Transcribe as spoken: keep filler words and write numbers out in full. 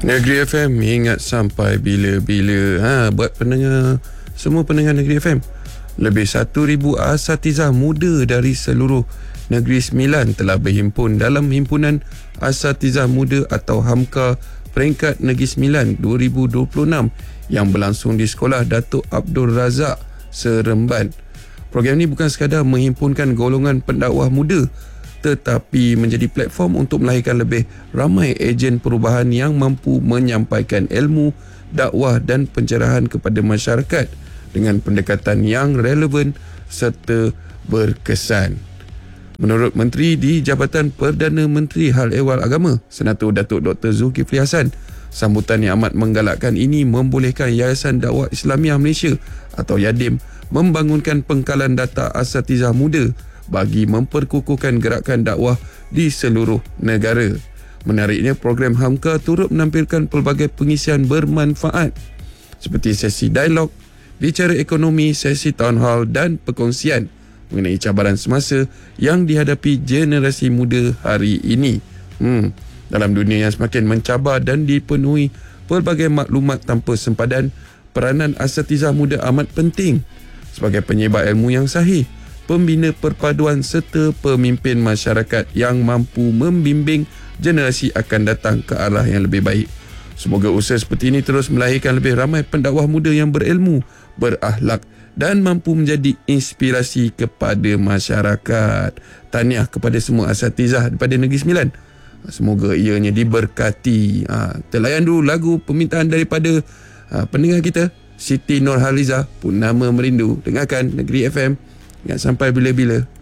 Negeri F M ingat sampai bila-bila. Ha, buat pendengar, semua pendengar Negeri F M, lebih satu ribu asatizah muda dari seluruh Negeri Sembilan telah berhimpun dalam Himpunan Asatizah Muda atau HAMKA peringkat Negeri Sembilan dua ribu dua puluh enam yang berlangsung di Sekolah Datuk Abdul Razak, Seremban. Program ini bukan sekadar menghimpunkan golongan pendakwah muda, tetapi menjadi platform untuk melahirkan lebih ramai ejen perubahan yang mampu menyampaikan ilmu, dakwah dan pencerahan kepada masyarakat dengan pendekatan yang relevan serta berkesan. Menurut Menteri di Jabatan Perdana Menteri Hal Ehwal Agama, Senator Datuk Doktor Zulkifli Hassan, sambutan yang amat menggalakkan ini membolehkan Yayasan Dakwah Islamiah Malaysia atau YADIM membangunkan pengkalan data asatizah muda bagi memperkukuhkan gerakan dakwah di seluruh negara. Menariknya, program HAMKA turut menampilkan pelbagai pengisian bermanfaat seperti sesi dialog, bicara ekonomi, sesi town hall dan perkongsian mengenai cabaran semasa yang dihadapi generasi muda hari ini. Hmm, dalam dunia yang semakin mencabar dan dipenuhi pelbagai maklumat tanpa sempadan, peranan asatizah muda amat penting sebagai penyebar ilmu yang sahih, pembina perpaduan serta pemimpin masyarakat yang mampu membimbing generasi akan datang ke arah yang lebih baik. Semoga usaha seperti ini terus melahirkan lebih ramai pendakwah muda yang berilmu, berakhlak dan mampu menjadi inspirasi kepada masyarakat. Tahniah kepada semua asatizah daripada Negeri Sembilan. Semoga ianya diberkati. Ha, kita layan dulu lagu permintaan daripada ha, pendengar kita, Siti Nurhaliza, Purnama Merindu. Dengarkan Negeri F M. Ingat sampai bila-bila.